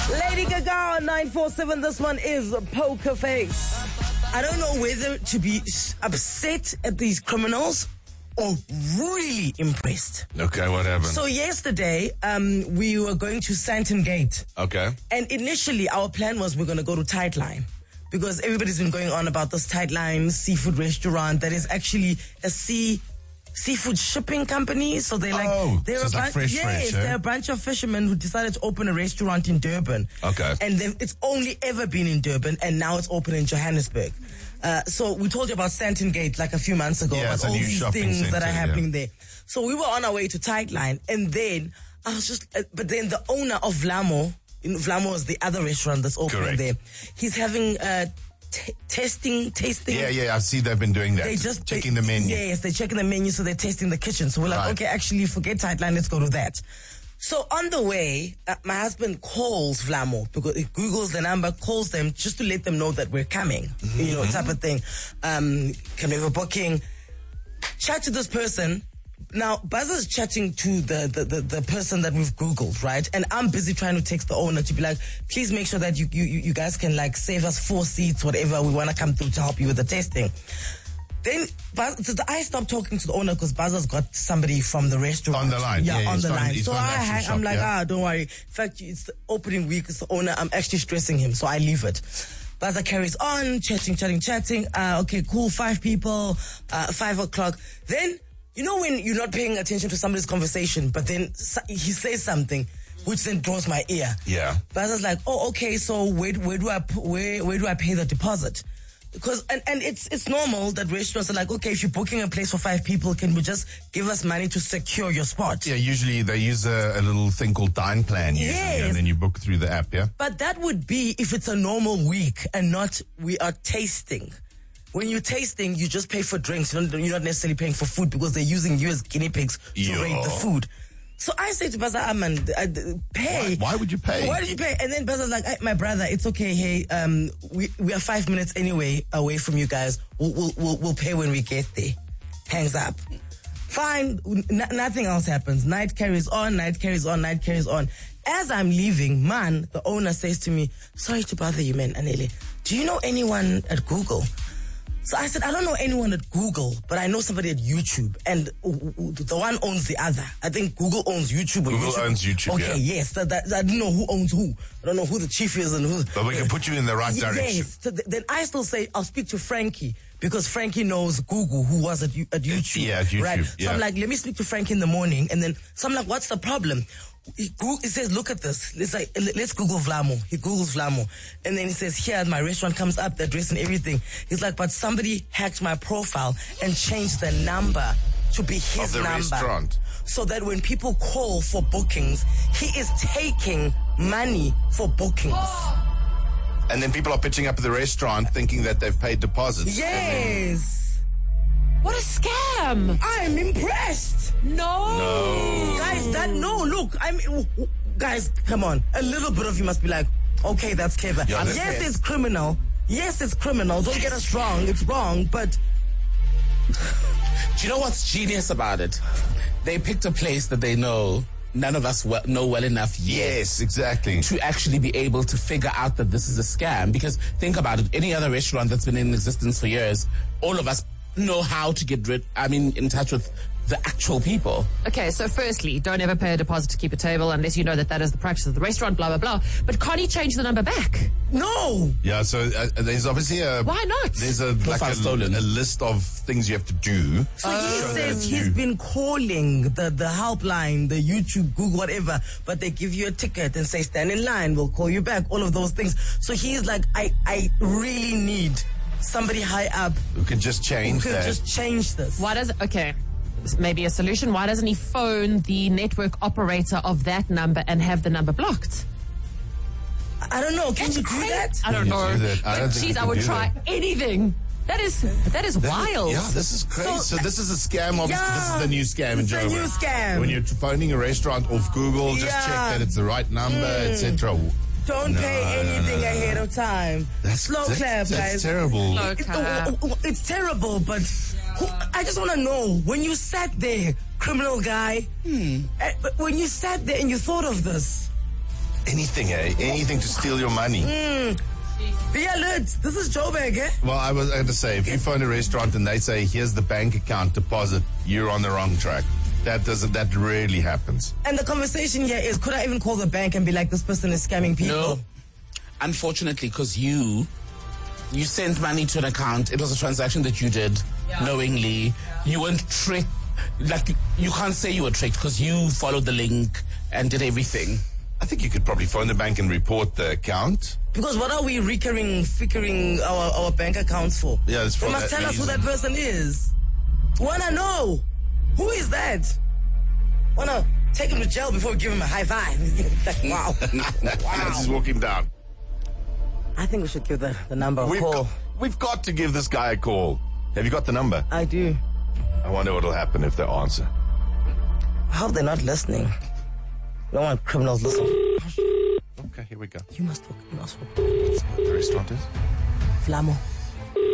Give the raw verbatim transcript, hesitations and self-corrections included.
Lady Gaga, nine four seven. This one is Poker Face. I don't know whether to be upset at these criminals or really impressed. Okay, what happened? So yesterday, um, we were going to Sandton Gate. Okay. And initially, our plan was we're going to go to Tightline. Because everybody's been going on about this Tightline seafood restaurant that is actually a sea seafood shipping company. So they're like, oh, they're so a it's like bunch, fresh, yes, fresh, eh? they're a bunch of fishermen who decided to open a restaurant in Durban. Okay. And then it's only ever been in Durban, and now it's open in Johannesburg. Uh, so we told you about Sandton Gate like a few months ago, Yeah, about it's a all new these shopping things centre, that are happening yeah. there. So we were on our way to Tightline, and then I was just, uh, but then the owner of Vlamo, you know, Vlamo is the other restaurant that's open Correct. there. He's having uh, t- testing, tasting. Yeah, yeah, I see they've been doing that. They just checking they, the menu. Yes, they're checking the menu, so they're testing the kitchen. So we're like, Right. okay, actually, forget Tightline, let's go to that. So on the way, uh, my husband calls Vlamo because he Googles the number, calls them just to let them know that we're coming, mm-hmm. you know, type of thing. Um, can we have a booking? Chat to this person. Now, Buzzer's chatting to the, the, the, the person that we've Googled, right? And I'm busy trying to text the owner to be like, please make sure that you, you, you guys can like save us four seats, whatever. We want to come through to help you with the testing. Then Buzz, so I stopped talking to the owner because Buzzer's got somebody from the restaurant. On the line. Yeah, Yeah, on he's the from- line. he's So from the I, actual hang- shop, I'm like, yeah. ah, don't worry. In fact, it's the opening week. It's the owner. I'm actually stressing him. So I leave it. Buzzer carries on, chatting, chatting, chatting. Uh, okay, cool. Five people, uh, five o'clock. Then, you know when you're not paying attention to somebody's conversation, but then he says something, which then draws my ear. Yeah. Buzzer's like, oh, okay, so where, where do I p- where where do I pay the deposit? Because and, and it's it's normal that restaurants are like, okay, if you're booking a place for five people, can we just give us money to secure your spot? Yeah, usually they use a, a little thing called Dine Plan usually, Yes. and then you book through the app, yeah? But that would be if it's a normal week and not we are tasting. When you're tasting, you just pay for drinks. You're not, you're not necessarily paying for food because they're using you as guinea pigs to Yo. rate the food. So I say to Baza, man, uh, pay. Why, why would you pay? Why did you pay? And then Baza's like, hey, my brother, it's okay. Hey, um, we we are five minutes anyway away from you guys. We'll we'll we'll, we'll pay when we get there. Hangs up. Fine. N- nothing else happens. Night carries on. Night carries on. Night carries on. As I'm leaving, man, the owner says to me, "Sorry to bother you, man, Anele. Do you know anyone at Google?" So I said, I don't know anyone at Google, but I know somebody at YouTube. And the one owns the other. I think Google owns YouTube. Or Google YouTube. owns YouTube, Okay, yeah. yes. That, that, I don't know who owns who. I don't know who the chief is and who. But we can put you in the right Yes. direction. So th- then I still say, I'll speak to Frankie. Because Frankie knows Google, who was at, at YouTube. Yeah, at YouTube, Right? So yeah. I'm like, let me speak to Frankie in the morning. And then, so I'm like, what's the problem? He, Google, he says, look at this. Let's like, let's Google Vlamo. He Googles Vlamo. And then he says, here, my restaurant comes up, the address and everything. He's like, but somebody hacked my profile and changed the number to be his Of the number. restaurant. So that when people call for bookings, he is taking money for bookings. And then people are pitching up at the restaurant thinking that they've paid deposits. Yes. What a scam! I'm impressed. No. No. Guys, that, no, look, I mean, guys, come on. A little bit of you must be like, okay, that's clever. Yeah, that's- yes, it's criminal. Yes, it's criminal. Don't get us wrong. It's wrong, but Do you know what's genius about it? They picked a place that they know none of us we- know well enough yet Yes, exactly. to actually be able to figure out that this is a scam. Because think about it, any other restaurant that's been in existence for years, all of us know how to get rid, I mean, in touch with the actual people. Okay, so firstly, don't ever pay a deposit to keep a table unless you know that that is the practice of the restaurant, blah, blah, blah. But can't he change the number back? no. Yeah, so uh, there's obviously a... Why not? There's a, like Profile a, stolen. a list of things you have to do. So he So says that he's you- been calling the, the helpline, the YouTube, Google, whatever, but they give you a ticket and say, stand in line, we'll call you back, all of those things. So he's like, I, I really need somebody high up Who can just who change could that. just change this. Why does, okay, this may be a solution. Why doesn't he phone the network operator of that number and have the number blocked? I don't know. Can you do that? I don't you know. do that? I But don't think geez, you I can would do try that. anything. That is, that is wild. Yeah, this is crazy. So, So- this is a scam of, Yeah. this is the new scam in It's the Joburg. new scam. When you're phoning a restaurant off Google, just Yeah. check that it's the right number, et cetera. Don't No, pay no, no, anything no, no. ahead of time. That's, Slow that's, clap, that's guys. terrible. Slow It- clap. oh, oh, oh, it's terrible, but who, I just want to know, when you sat there, criminal guy, Hmm. eh, but when you sat there and you thought of this, Anything, eh? Anything to steal your money. Mm. Be alert. This is Joburg, eh? Well, I was going to say, if you phone a restaurant and they say, here's the bank account deposit, you're on the wrong track. That doesn't, that rarely happens. And the conversation here is, could I even call the bank and be like, this person is scamming people? No. Unfortunately, because you, you sent money to an account. It was a transaction that you did yeah. knowingly. Yeah. You weren't tricked. Like, you can't say you were tricked because you followed the link and did everything. I think you could probably phone the bank and report the account. Because what are we recurring, figuring our, our bank accounts for? Yeah, it's for They must that tell reason. us who that person is. Wanna know? Who is that? Wanna take him to jail before we give him a high five? Like, wow. Wow. Just walk him down. I think we should give the, the number a We've call. got, we've got to give this guy a call. Have you got the number? I do. I wonder what will happen if they answer. I hope they're not listening. We don't want criminals listening. Okay, here we go. You must talk. You must talk. That's what the restaurant is. Flamo.